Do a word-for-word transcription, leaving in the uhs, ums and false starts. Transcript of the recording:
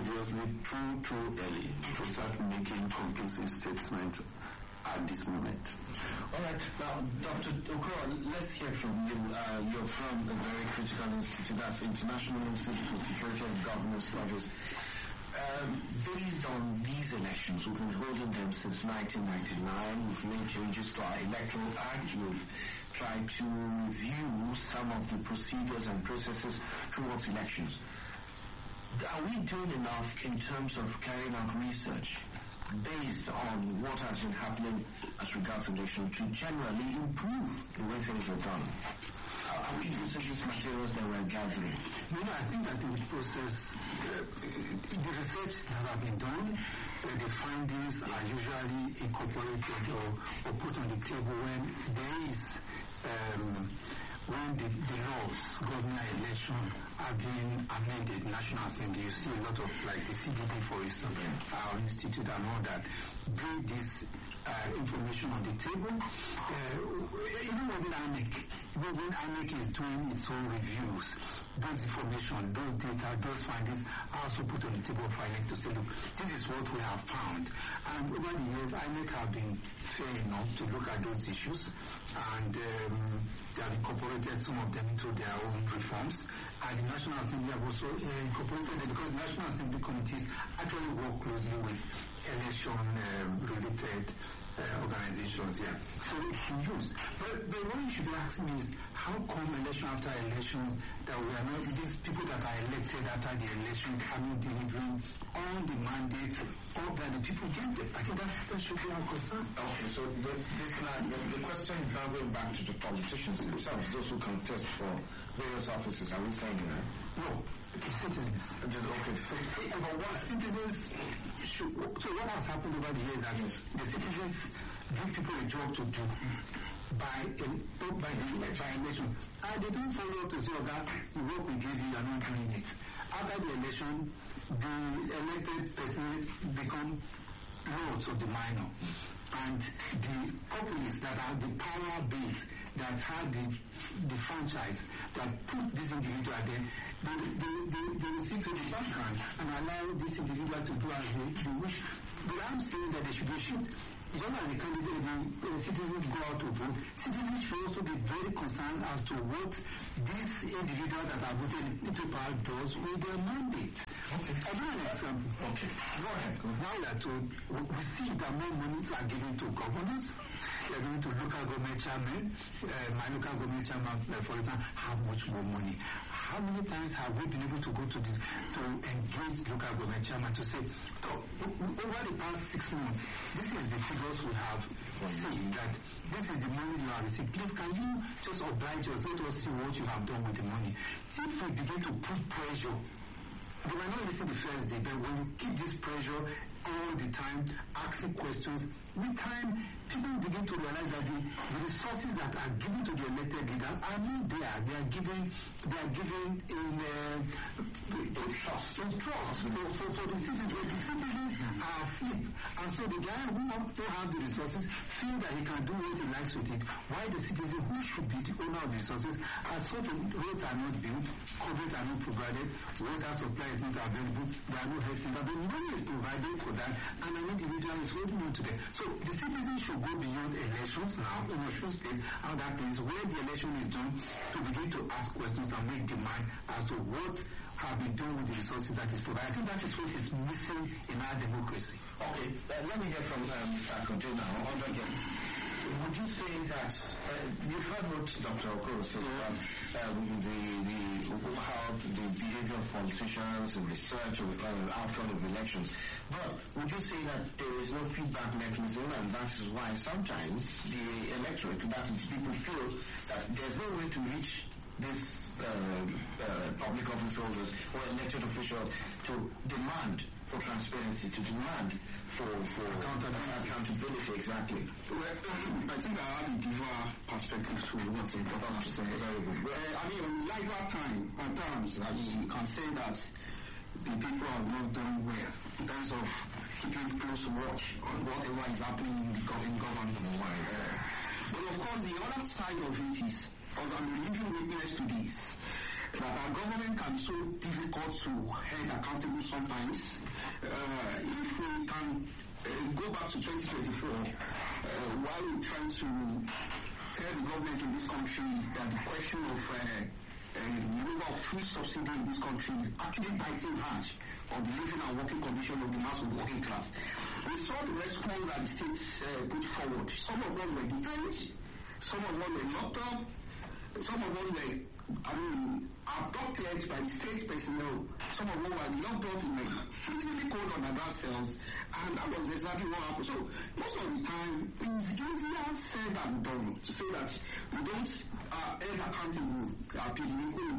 obviously too, too early to start making conclusive statements at this moment. All right. Now, Doctor Okoro, let's hear from you. Uh, you're from a very critical institute, that's International Institute for Security and Governance Studies. Um, based on these elections, we've been holding them since nineteen ninety-nine. We've made changes to our electoral act. We've tried to review some of the procedures and processes towards elections. Are we doing enough in terms of carrying out research based on what has been happening as regards elections to generally improve the way things are done? Are we using these materials that we're gathering? No, I think that in the process, uh, the research that have been done, uh, the findings are usually incorporated or, or put on the table when there is um, when the, the laws governing election are being amended, National Assembly. You see a lot of, like the C D D, for instance, our institute and all that, bring this uh, information on the table. Uh, even when I M E C, even when I M E C is doing its own reviews, those information, those data, those findings are also put on the table for I M E C to say, look, this is what we have found. And over the years, I M E C have been fair enough to look at those issues, and um, they have incorporated some of them into their own reforms. And the National Assembly have also uh, incorporated it, because the National Assembly committees actually work closely with election-related um, uh, organizations here. So it's used. But, but what you should be asking is, how come election after elections that we are not, these people that are elected after the elections are not delivering all the mandates or that the people get them? I think that's, that should be our concern. Okay, so the, this now, the, the question is now going back to the politicians themselves, those who contest for various offices. Are we saying that? No, the citizens. Okay, so, but what citizens should, so what has happened over the years that yes. the citizens give people a job to do by a, by the by election, and they don't follow up to say, oh, that the work we gave you, you are not doing it. After the election, the elected persons become lords of the minor, and the companies that are the power base that have the the franchise that put this individual there, they they they, they will sit to the background and allow this individual to do as they, they wish. But I'm saying that they should be shipped. It's not like the candidate, the uh, citizens go out to vote. Citizens should also be very concerned as to what these individuals that are voted into power does with their mandate. Okay. I'll give an example. Okay. Go ahead. Go ahead. Now that we, we see that more monies are given to governors, they are given to local government chairmen. Uh, my local government chairman, uh, for example, how much more money? How many times have we been able to go to the to engage local government chairman to say, so, over the past six months, this is the figures we have seen, that this is the money you have received. Please, can you just oblige us? Let us see what you have done with the money. If we begin to put pressure, they might not listen the first day, but when you keep this pressure all the time, asking questions, with time, people begin to realize that the, the resources that are given to the elected leader are not there. They are given, they are given in uh, trust. In trust. So for, for the citizens, the citizens are asleep, and so the guy who don't have the resources feel that he can do what he likes with it. Why the citizen who should be the owner of the resources are sort of roads are not built, coverage are not provided, water supply is not available, there are no health centers, but money is provided for that, and an individual is holding on to them. So the citizens should go beyond elections now in Osun State, and that is where the election is done, to begin to ask questions and make demand as to what have been done with the resources that is provided. I think that is what is missing in our democracy. Okay, uh, let me hear from um, Mister Akonte now. Would you say that uh, you've heard what Doctor Okoro said about um, the, the how the behavior of politicians and research or uh, outcome of elections, but would you say that there is no feedback mechanism, and that is why sometimes the electorate, that is, people feel that there's no way to reach this uh, uh, public office holders or elected officials to demand for transparency, to demand for, for accountability. accountability, exactly. Well, I think I have a different perspective to what's important to say. Well, I mean, like that time, at times, I mean, you can say that the people have not done well in terms of keeping close watch on whatever is happening in government. But of course, the other side of it is, as I'm a living witness to this, that our government can be so difficult to hold accountable sometimes. Uh, if we can uh, go back to twenty twenty-four, uh, while we're trying to tell the government in this country that the question of uh, uh, removal of food subsidy in this country is actually biting hard on the living and working condition of the mass of the working class. We saw the response that the states uh, put forward. Some of them were detained, some of them were locked up, some of them were, I mean, abducted by the state personnel. Some of them were locked up in like physically cold underground cells, and that was exactly what happened. So most of the time, it's easier said than done to say that we don't uh, hold accountable uh, people.